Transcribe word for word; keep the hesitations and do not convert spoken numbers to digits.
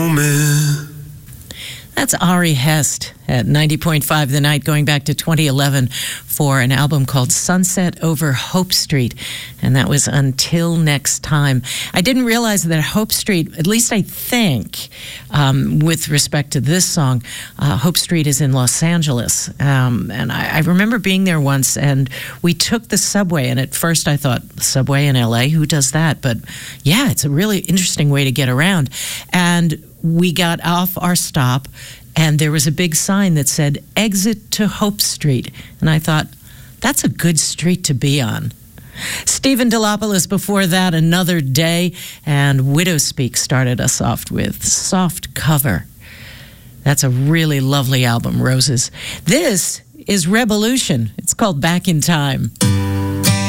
That's Ari Hest at ninety point five The Night, going back to twenty eleven for an album called Sunset Over Hope Street. And that was Until Next Time. I didn't realize that Hope Street, at least I think, um, with respect to this song, uh, Hope Street is in Los Angeles. Um, and I, I remember being there once, and we took the subway. And at first I thought, subway in L A, who does that? But yeah, it's a really interesting way to get around. And we got off our stop, and there was a big sign that said, exit to Hope Street. And I thought, that's a good street to be on. Stephen Delopoulos before that, Another Day, and Widow Speak started us off with Soft Cover. That's a really lovely album, Roses. This is Revolution. It's called Back in Time.